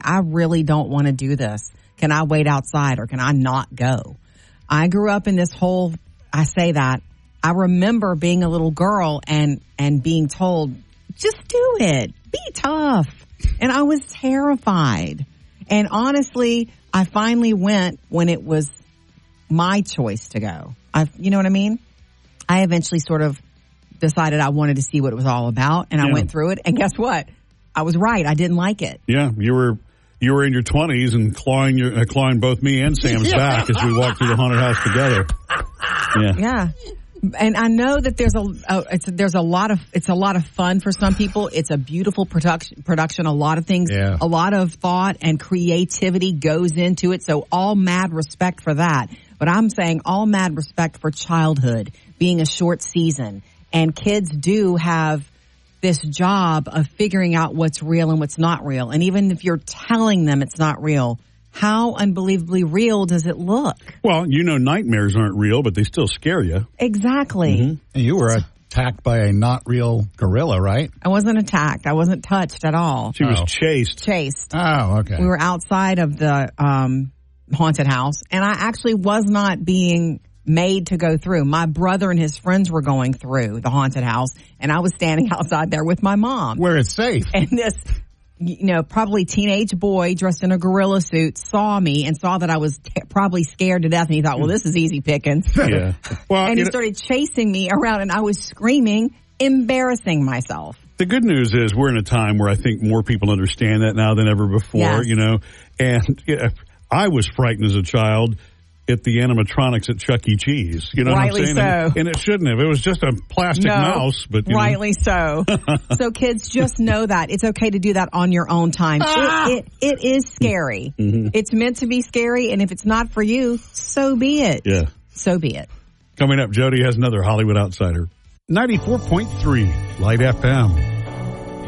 I really don't want to do this. Can I wait outside or can I not go? I grew up in this I remember being a little girl and being told, just do it. Be tough. And I was terrified. And honestly, I finally went when it was my choice to go. You know what I mean? I eventually sort of decided I wanted to see what it was all about, and I went through it. And guess what? I was right. I didn't like it. Yeah, you were in your 20s and clawing both me and Sam's back as we walked through the haunted house together. Yeah. And I know that it's a lot of fun for some people. It's a beautiful production. A lot of things, a lot of thought and creativity goes into it. So all mad respect for that. But I'm saying all mad respect for childhood being a short season. And kids do have this job of figuring out what's real and what's not real. And even if you're telling them it's not real, how unbelievably real does it look? Well, nightmares aren't real, but they still scare you. Exactly. Mm-hmm. And you were attacked by a not real gorilla, right? I wasn't attacked. I wasn't touched at all. She was chased. Oh, okay. We were outside of the haunted house, and I actually was not being made to go through. My brother and his friends were going through the haunted house, and I was standing outside there with my mom. Where it's safe. And this, probably teenage boy dressed in a gorilla suit saw me and saw that I was probably scared to death, and he thought, well, this is easy pickings. Yeah. Well, and he started chasing me around, and I was screaming, embarrassing myself. The good news is we're in a time where I think more people understand that now than ever before, and I was frightened as a child at the animatronics at Chuck E. Cheese. You know Rightly what I'm saying? so. And it shouldn't have. It was just a plastic mouse. But rightly so. So kids, just know that. It's okay to do that on your own time. It is scary. Mm-hmm. It's meant to be scary, and if it's not for you, so be it. Yeah. So be it. Coming up, Jody has another Hollywood Outsider. 94.3 Light FM.